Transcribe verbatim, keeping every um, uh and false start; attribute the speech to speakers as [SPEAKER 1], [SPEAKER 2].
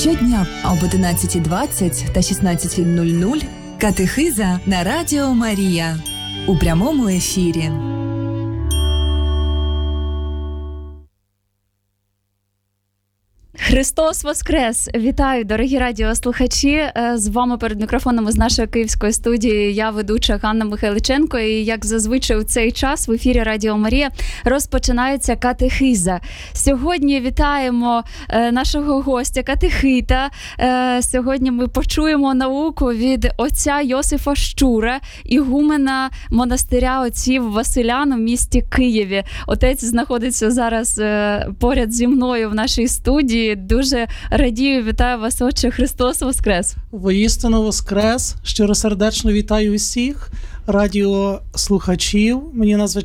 [SPEAKER 1] Щодня об одинадцятій двадцять та шістнадцятій нуль нуль катехиза на Радіо Марія у прямому ефірі.
[SPEAKER 2] Христос Воскрес! Вітаю, дорогі радіослухачі! З вами перед мікрофоном з нашої київської студії я, ведуча Ганна Михайличенко. І, як зазвичай, у цей час в ефірі Радіо Марія розпочинається катехиза. Сьогодні вітаємо нашого гостя, катехита. Сьогодні ми почуємо науку від отця Йосифа Щура, ігумена монастиря отців Василян у місті Києві. Отець знаходиться зараз поряд зі мною в нашій студії. Дуже радію, вітаю вас, отче. Христос Воскрес!
[SPEAKER 3] Воістину Воскрес! Щиросердечно вітаю усіх радіослухачів. Мені надзвичайно